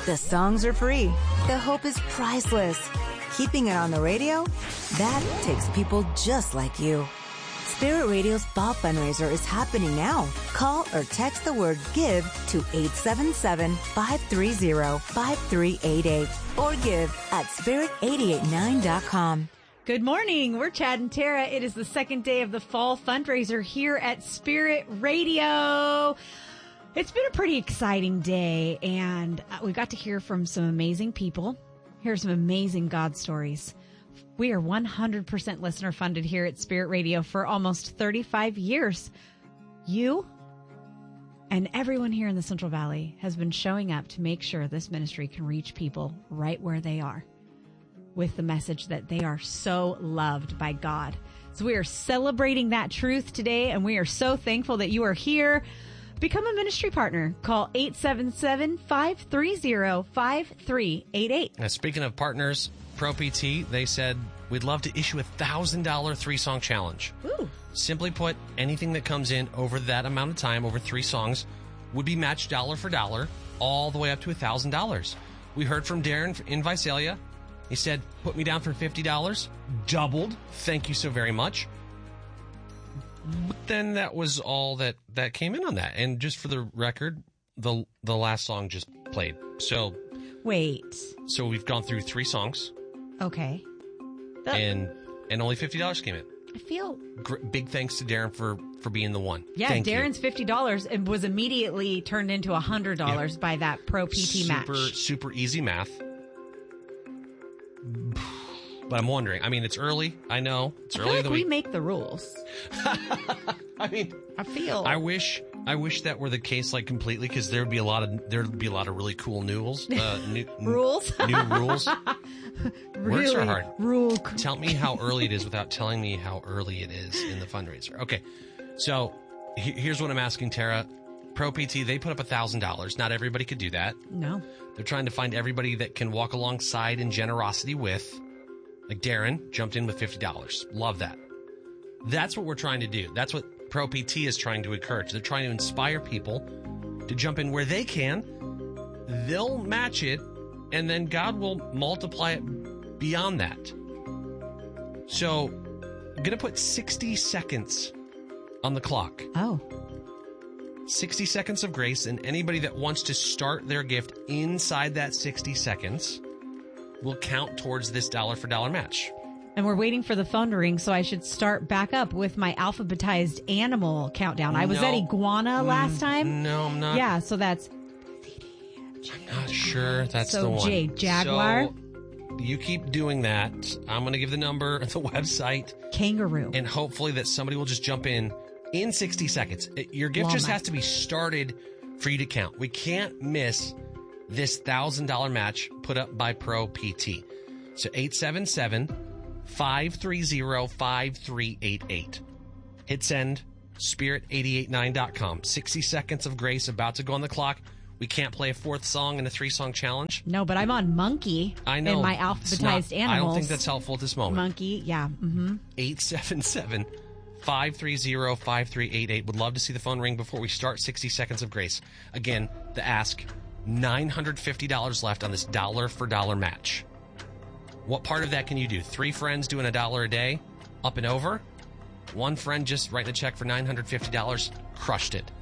The songs are free. The hope is priceless. Keeping it on the radio? That takes people just like you. Spirit Radio's Fall Fundraiser is happening now. Call or text the word GIVE to 877-530-5388 or give at spirit889.com. Good morning. We're Chad and Tara. It is the second day of the Fall Fundraiser here at Spirit Radio. It's been a pretty exciting day, and we got to hear from some amazing people. Hear some amazing God stories. We are 100% listener funded here at Spirit Radio for almost 35 years. You and everyone here in the Central Valley has been showing up to make sure this ministry can reach people right where they are with the message that they are so loved by God. So we are celebrating that truth today, and we are so thankful that you are here. Become a ministry partner. Call 877-530-5388. Now, speaking of partners, Pro PT, they said, we'd love to issue a $1,000 three-song challenge. Ooh. Simply put, anything that comes in over that amount of time, over 3 songs, would be matched dollar for dollar, all the way up to $1,000. We heard from Darren in Visalia. He said, put me down for $50. Doubled. Thank you so very much. But then that was all that came in on that. And just for the record, the last song just played. So wait. So we've gone through 3 songs. Okay. And only $50 came in. I feel big thanks to Darren for being the one. Yeah, Thank Darren's you. $50 and was immediately turned into $100 by that Pro PT match. Super easy math. But I'm wondering. I mean, it's early. I know it's early in the week. We make the rules. I mean, I wish that were the case, like completely, because there'd be a lot of really cool rules. Rules. New rules. Words are hard. Rule. Tell me how early it is without telling me how early it is in the fundraiser. Okay, so here's what I'm asking, Tara. Pro PT, they put up $1,000. Not everybody could do that. No. They're trying to find everybody that can walk alongside in generosity with. Like Darren jumped in with $50. Love that. That's what we're trying to do. That's what Pro PT is trying to encourage. They're trying to inspire people to jump in where they can. They'll match it, and then God will multiply it beyond that. So I'm going to put 60 seconds on the clock. Oh. 60 seconds of grace, and anybody that wants to start their gift inside that 60 seconds will count towards this dollar for dollar match. And we're waiting for the phone to ring, so I should start back up with my alphabetized animal countdown. I was at iguana last time. No, I'm not. Yeah, so that's... I'm not sure that's the one. So J, Jaguar. So you keep doing that. I'm going to give the number, the website. Kangaroo. And hopefully that somebody will just jump in 60 seconds. Your gift just has to be started for you to count. We can't miss this $1,000 match put up by Pro PT. So 877-530-5388. Hit send, spirit889.com. 60 seconds of grace about to go on the clock. We can't play a 4th song in a 3-song challenge. No, but I'm on Monkey. I know. In my alphabetized animals. I don't think that's helpful at this moment. Monkey, yeah. Mm-hmm. 877-530-5388. Would love to see the phone ring before we start 60 seconds of grace. Again, the ask, $950 left on this dollar for dollar match. What part of that can you do? 3 friends doing $1 a day, up and over? 1 friend just writing a check for $950, crushed it.